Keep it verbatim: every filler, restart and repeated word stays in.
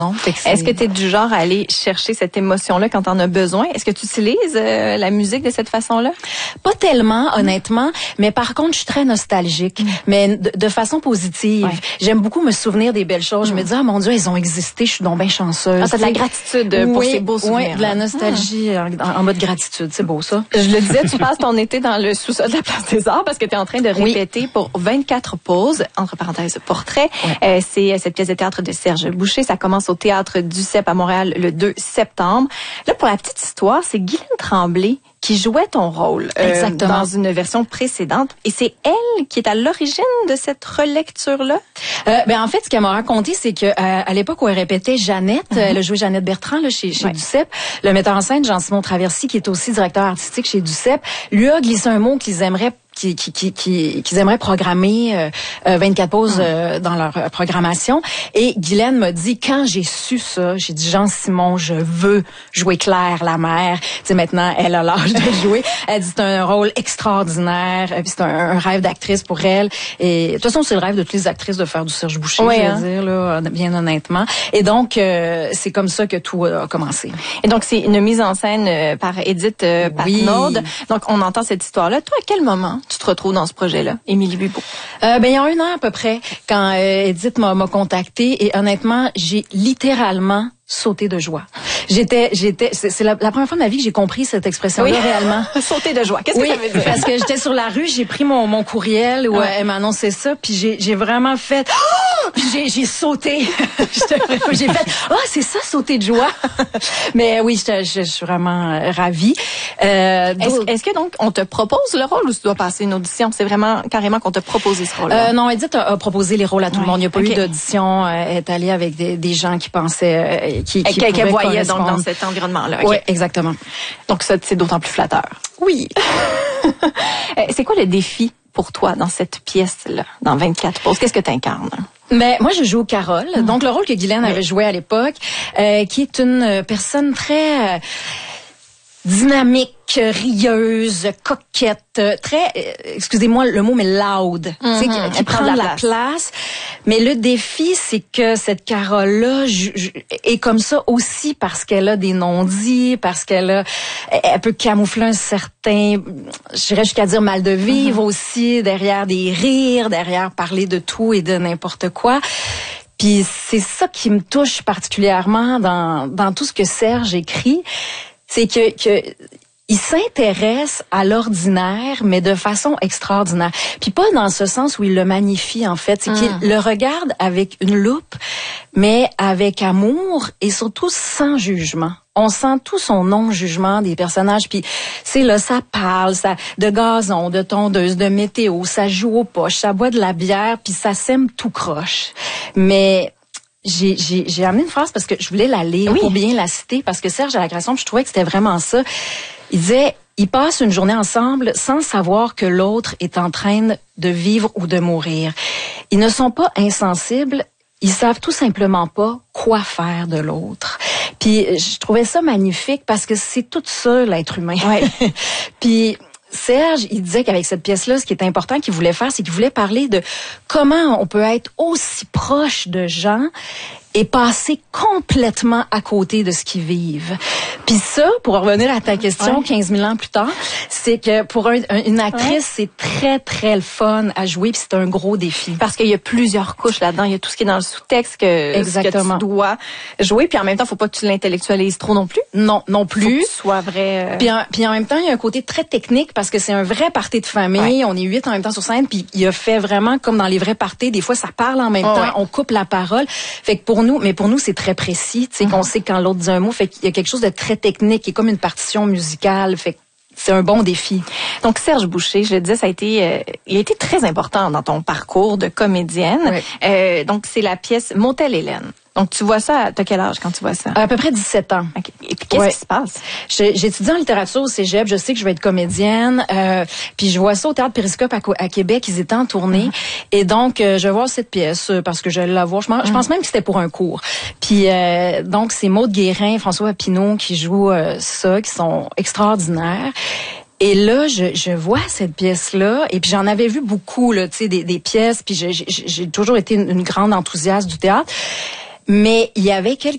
Est-ce que tu es du genre à aller chercher cette émotion-là quand t'en as besoin? Est-ce que tu utilises euh, la musique de cette façon-là? Pas tellement, mmh. honnêtement, mais par contre, je suis très nostalgique, mmh. mais de, de façon positive. Ouais. J'aime beaucoup me souvenir des belles choses. Mmh. Je me dis, ah mon Dieu, elles ont existé, je suis donc bien chanceuse. Ah, t'as de la gratitude oui, pour ces beaux souvenirs. Oui, de la nostalgie mmh. en, en mode gratitude. C'est beau, ça. Je le disais, tu passes ton été dans le sous-sol de la Place des Arts parce que tu es en train de répéter oui. pour vingt-quatre pauses, entre parenthèses, portrait. Ouais. Euh, c'est cette pièce de théâtre de Serge Boucher. Ça commence au théâtre du C E P à Montréal le deux septembre. Là, pour la petite histoire, c'est Guylaine Tremblay qui jouait ton rôle euh, dans une version précédente. Et c'est elle qui est à l'origine de cette relecture-là? Euh, ben en fait, ce qu'elle m'a raconté, c'est que euh, à l'époque où elle répétait Jeannette, mm-hmm. elle a joué Jeannette Bertrand là, chez, chez ouais. Duceppe, le metteur en scène Jean-Simon Traversy, qui est aussi directeur artistique chez Duceppe, lui a glissé un mot qu'ils aimeraient qui qui qui qui qu'ils aimeraient programmer euh, vingt-quatre pauses euh, dans leur euh, programmation. Et Guylaine m'a dit, quand j'ai su ça, j'ai dit, Jean-Simon, je veux jouer Claire la mère. Tu sais, maintenant elle a l'âge de jouer. Elle dit, c'est un rôle extraordinaire, puis c'est un, un rêve d'actrice pour elle. Et de toute façon, c'est le rêve de toutes les actrices de faire du Serge Boucher, oui, je veux hein? dire là, bien honnêtement. Et donc euh, c'est comme ça que tout a commencé. Et donc c'est une mise en scène euh, par Édith euh, Patnaud. Oui. Donc on entend cette histoire-là. Toi, à quel moment tu te retrouves dans ce projet-là, Émilie Bibeau? Euh, ben il y a un an à peu près, quand euh, Édith m'a, m'a contactée, et honnêtement, j'ai littéralement sauté de joie. J'étais, j'étais, c'est, c'est la, la première fois de ma vie que j'ai compris cette expression-là oui. réellement. Sauter de joie. Qu'est-ce oui, que ça veut dire? Parce que j'étais sur la rue, j'ai pris mon, mon courriel où ouais. elle m'a annoncé ça, puis j'ai, j'ai vraiment fait, oh! j'ai, j'ai sauté. j'ai fait, ah, oh, c'est ça, sauter de joie. Mais oui, je, je, je suis vraiment ravie. Euh, est-ce, est-ce que donc on te propose le rôle ou tu dois passer une audition? C'est vraiment carrément qu'on t'a proposé ce rôle-là? Euh, non, Edith a, a proposé les rôles à tout ouais. le monde. Il n'y a pas okay. eu d'audition. Elle est allée avec des, des gens qui pensaient, euh, qui, qui qu'elle, qu'elle voyait donc dans cet environnement-là. Okay. Oui, exactement. Donc ça, c'est d'autant plus flatteur. Oui. C'est quoi le défi pour toi dans cette pièce-là, dans vingt-quatre pauses? Qu'est-ce que tu incarnes? Mais moi, je joue Carole, mmh. donc le rôle que Guylaine oui. avait joué à l'époque, euh, qui est une personne très euh, dynamique, rieuse, coquette, très, euh, excusez-moi le mot, mais loud, mm-hmm. tu sais, qui, qui prend de la place. place. Mais le défi, c'est que cette Carole-là je, je, est comme ça aussi parce qu'elle a des non-dits, parce qu'elle a, elle peut camoufler un certain, j'irais jusqu'à dire mal de vivre mm-hmm. aussi, derrière des rires, derrière parler de tout et de n'importe quoi. Puis c'est ça qui me touche particulièrement dans, dans tout ce que Serge écrit, c'est que, que il s'intéresse à l'ordinaire, mais de façon extraordinaire. Puis pas dans ce sens où il le magnifie, en fait. C'est mmh. qu'il le regarde avec une loupe, mais avec amour et surtout sans jugement. On sent tout son non-jugement des personnages. Puis, c'est là, ça parle, ça de gazon, de tondeuse, de météo, ça joue aux poches, ça boit de la bière, puis ça sème tout croche. Mais J'ai, j'ai, j'ai amené une phrase parce que je voulais la lire oui. pour bien la citer, parce que Serge à la création, je trouvais que c'était vraiment ça. Il disait, ils passent une journée ensemble sans savoir que l'autre est en train de vivre ou de mourir. Ils ne sont pas insensibles, ils savent tout simplement pas quoi faire de l'autre. Puis je trouvais ça magnifique parce que c'est tout ça l'être humain. Ouais. Puis Serge, il disait qu'avec cette pièce-là, ce qui est important qu'il voulait faire, c'est qu'il voulait parler de comment on peut être aussi proche de gens et passer complètement à côté de ce qu'ils vivent. Puis ça, pour revenir à ta question, ouais. quinze mille ans plus tard, c'est que pour un, un, une actrice, ouais. c'est très, très le fun à jouer, puis c'est un gros défi. Parce qu'il y a plusieurs couches là-dedans. Il y a tout ce qui est dans le sous-texte que, Exactement. que tu dois jouer, puis en même temps, faut pas que tu l'intellectualises trop non plus. Non, non plus. Faut que tu sois vrai. Euh... Puis, en, puis en même temps, il y a un côté très technique, parce que c'est un vrai party de famille. Ouais. On est huit en même temps sur scène, puis il a fait vraiment comme dans les vrais parties. Des fois, ça parle en même oh, temps, ouais. on coupe la parole. Fait que pour nous, mais pour nous, c'est très précis, tu sais, mm-hmm. qu'on sait quand l'autre dit un mot. Fait qu'il y a quelque chose de très technique, qui est comme une partition musicale. Fait que c'est un bon défi. Donc, Serge Boucher, je le disais, ça a été, euh, il a été très important dans ton parcours de comédienne. Oui. Euh, donc, c'est la pièce Motel Hélène. Donc, tu vois ça, t'as quel âge quand tu vois ça? À peu près dix-sept ans. Okay. Et puis, qu'est-ce ouais. qui se passe? Je, j'étudie en littérature au cégep, je sais que je vais être comédienne, euh, puis je vois ça au Théâtre Périscope à, à Québec, ils étaient en tournée, mm-hmm. et donc, euh, je vais voir cette pièce, parce que je vais la voir, je, mm-hmm. je pense même que c'était pour un cours. Puis, euh, donc, c'est Maude Guérin, François Papineau qui jouent euh, ça, qui sont extraordinaires. Et là, je, je vois cette pièce-là, et puis j'en avais vu beaucoup, là, tu sais, des, des pièces, puis j'ai, j'ai, j'ai toujours été une, une grande enthousiaste du théâtre. Mais il y avait quelque